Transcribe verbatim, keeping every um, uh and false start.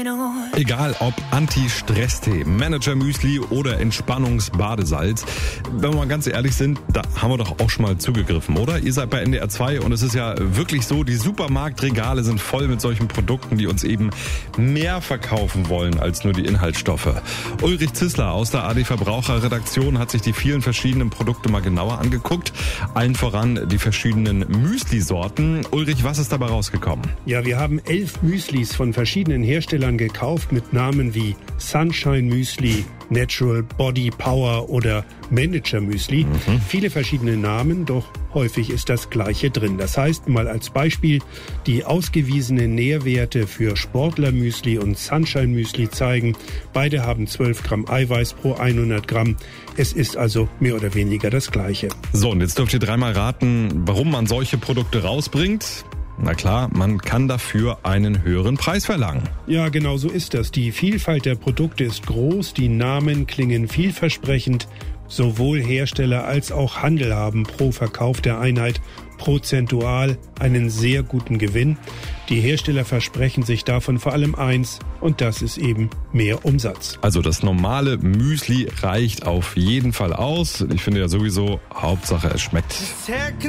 Egal ob Anti-Stress-Tee, Manager-Müsli oder Entspannungs-Badesalz. Wenn wir mal ganz ehrlich sind, da haben wir doch auch schon mal zugegriffen, oder? Ihr seid bei N D R zwei und es ist ja wirklich so, die Supermarktregale sind voll mit solchen Produkten, die uns eben mehr verkaufen wollen als nur die Inhaltsstoffe. Ulrich Zissler aus der A D Verbraucherredaktion hat sich die vielen verschiedenen Produkte mal genauer angeguckt. Allen voran die verschiedenen Müsli-Sorten. Ulrich, was ist dabei rausgekommen? Ja, wir haben elf Müslis von verschiedenen Herstellern gekauft mit Namen wie Sunshine Müsli, Natural Body Power oder Manager Müsli. Mhm. Viele verschiedene Namen, doch häufig ist das Gleiche drin. Das heißt, mal als Beispiel, die ausgewiesenen Nährwerte für Sportler Müsli und Sunshine Müsli zeigen, beide haben zwölf Gramm Eiweiß pro hundert Gramm. Es ist also mehr oder weniger das Gleiche. So, und jetzt dürft ihr dreimal raten, warum man solche Produkte rausbringt. Na klar, man kann dafür einen höheren Preis verlangen. Ja, genau so ist das. Die Vielfalt der Produkte ist groß, die Namen klingen vielversprechend. Sowohl Hersteller als auch Handel haben pro Verkauf der Einheit prozentual einen sehr guten Gewinn. Die Hersteller versprechen sich davon vor allem eins, und das ist eben mehr Umsatz. Also das normale Müsli reicht auf jeden Fall aus. Ich finde ja sowieso, Hauptsache es schmeckt.